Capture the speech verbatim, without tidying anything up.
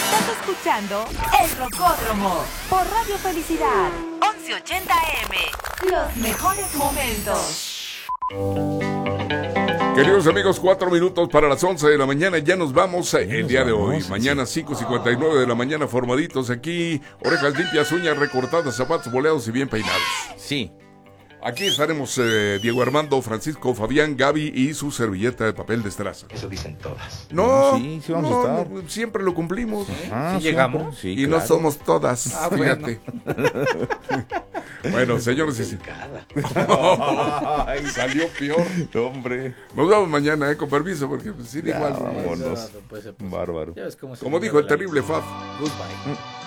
Estás escuchando El Rocódromo por Radio Felicidad, once ochenta A M. Los mejores momentos. Queridos amigos, cuatro minutos para las once de la mañana. Ya nos vamos eh, el nos día de vamos, hoy. sí. Mañana cinco cincuenta y nueve de la mañana, formaditos aquí. Orejas limpias, uñas recortadas, zapatos boleados y bien peinados. Sí. Aquí estaremos eh, Diego Armando, Francisco, Fabián, Gaby y su servilleta de papel de estraza. Eso dicen todas. No, Sí, sí vamos no, a estar. no, siempre lo cumplimos. Ah, ¿Sí llegamos? Sí, Y claro. no somos todas, Ah, fíjate. Bueno, señores y Cada. Ay, salió peor. Hombre. Nos vemos mañana, eh, con permiso, porque pues, sí, Ya, igual. vámonos. No, no puede ser posible. Bárbaro. Ya ves cómo se Como mueve dijo el la terrible vida. Faf. Goodbye.